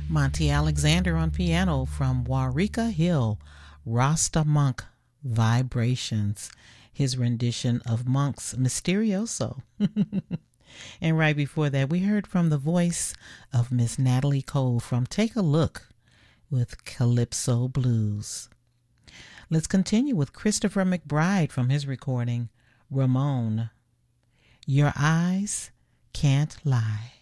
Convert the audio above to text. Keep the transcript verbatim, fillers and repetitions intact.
Monty Alexander on piano from Warika Hill, Rasta Monk Vibrations, his rendition of Monk's Mysterioso. And right before that, we heard from the voice of Miss Natalie Cole from Take a Look with Calypso Blues. Let's continue with Christopher McBride from his recording, Ramon, Your Eyes Can't Lie.